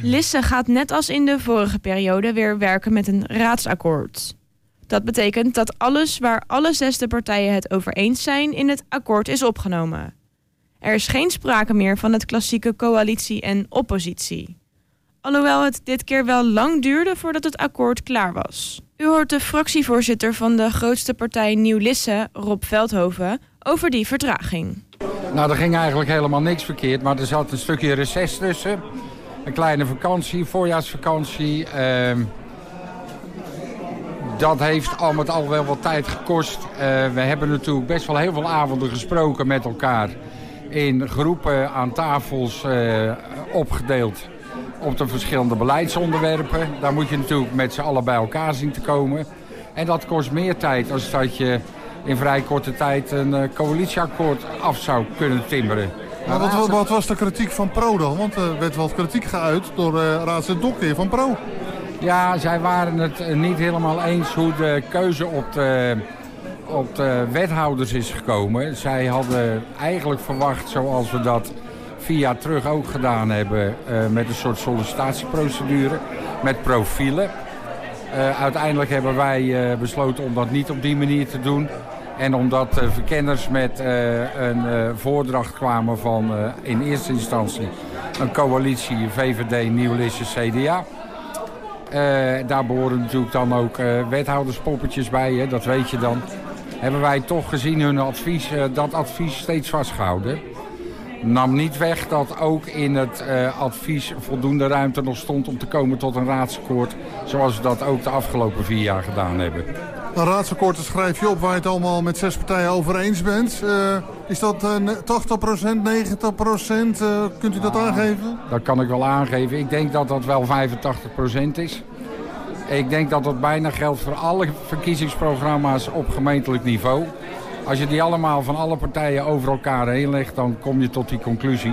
Lisse gaat net als in de vorige periode weer werken met een raadsakkoord. Dat betekent dat alles waar alle 6 partijen het over eens zijn in het akkoord is opgenomen. Er is geen sprake meer van het klassieke coalitie en oppositie. Alhoewel het dit keer wel lang duurde voordat het akkoord klaar was. U hoort de fractievoorzitter van de grootste partij Nieuw Lisse, Rob Veldhoven, over die vertraging. Nou, er ging eigenlijk helemaal niks verkeerd, maar er zat een stukje reces tussen. Een kleine vakantie, voorjaarsvakantie. Dat heeft al met al wel wat tijd gekost. We hebben natuurlijk best wel heel veel avonden gesproken met elkaar. In groepen aan tafels opgedeeld op de verschillende beleidsonderwerpen. Daar moet je natuurlijk met z'n allen bij elkaar zien te komen. En dat kost meer tijd als dat je in vrij korte tijd een coalitieakkoord af zou kunnen timmeren. Maar wat was de kritiek van PRO dan? Want er werd wel kritiek geuit door raadslid Dokkeer van PRO. Ja, zij waren het niet helemaal eens hoe de keuze op de wethouders is gekomen. Zij hadden eigenlijk verwacht, zoals we dat 4 jaar terug ook gedaan hebben, met een soort sollicitatieprocedure, met profielen. Uiteindelijk hebben wij besloten om dat niet op die manier te doen. En omdat verkenners met een voordracht kwamen van in eerste instantie een coalitie VVD, Nieuw Lisse, CDA. Daar behoren natuurlijk dan ook wethouderspoppetjes bij, hè, dat weet je dan. Hebben wij toch gezien hun advies, dat advies steeds vastgehouden. Nam niet weg dat ook in het advies voldoende ruimte nog stond om te komen tot een raadsakkoord, zoals we dat ook de afgelopen 4 jaar gedaan hebben. Een raadsakkoord schrijf je op waar je het allemaal met 6 partijen over eens bent. Is dat 80%, 90%? Kunt u dat aangeven? Dat kan ik wel aangeven. Ik denk dat dat wel 85% is. Ik denk dat dat bijna geldt voor alle verkiezingsprogramma's op gemeentelijk niveau. Als je die allemaal van alle partijen over elkaar heen legt, dan kom je tot die conclusie.